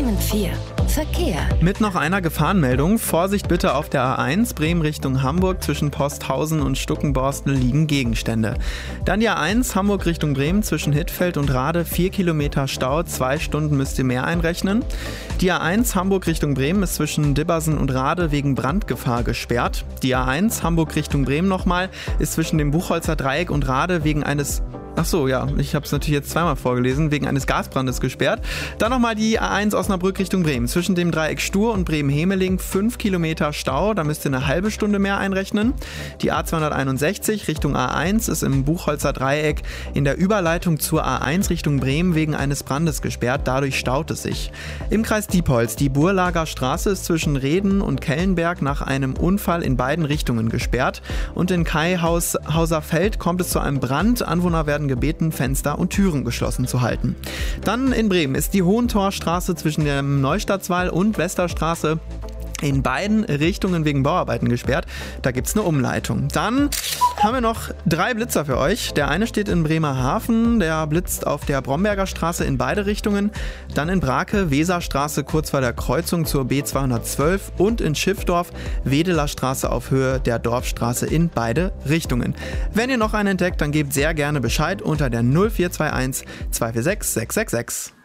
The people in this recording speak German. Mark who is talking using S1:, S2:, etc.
S1: Bremen 4. Verkehr.
S2: Mit noch einer Gefahrenmeldung. Vorsicht bitte auf der A1 Bremen Richtung Hamburg. Zwischen Posthausen und Stuckenborstel liegen Gegenstände. Dann die A1 Hamburg Richtung Bremen zwischen Hittfeld und Rade. 4 Kilometer Stau, 2 Stunden müsst ihr mehr einrechnen. Die A1 Hamburg Richtung Bremen ist zwischen Dibbersen und Rade wegen Brandgefahr gesperrt. Die A1 Hamburg Richtung Bremen nochmal ist zwischen dem Buchholzer Dreieck und Rade wegen eines... Achso, ja, ich habe es natürlich jetzt zweimal vorgelesen, wegen eines Gasbrandes gesperrt. Dann nochmal die A1 Osnabrück Richtung Bremen. Zwischen dem Dreieck Stur und Bremen-Hemeling 5 Kilometer Stau, da müsst ihr eine halbe Stunde mehr einrechnen. Die A261 Richtung A1 ist im Buchholzer Dreieck in der Überleitung zur A1 Richtung Bremen wegen eines Brandes gesperrt, dadurch staut es sich. Im Kreis Diepholz, die Burlager Straße ist zwischen Reden und Kellenberg nach einem Unfall in beiden Richtungen gesperrt. Und in Kaihauser Feld kommt es zu einem Brand, Anwohner werden gebeten, Fenster und Türen geschlossen zu halten. Dann in Bremen ist die Hohentorstraße zwischen dem Neustadtswall und Westerstraße in beiden Richtungen wegen Bauarbeiten gesperrt. Da gibt es eine Umleitung. Dann haben wir noch 3 Blitzer für euch. Der eine steht in Bremerhaven, der blitzt auf der Bromberger Straße in beide Richtungen. Dann in Brake, Weserstraße kurz vor der Kreuzung zur B212 und in Schiffdorf, Wedeler Straße auf Höhe der Dorfstraße in beide Richtungen. Wenn ihr noch einen entdeckt, dann gebt sehr gerne Bescheid unter der 0421 246 666.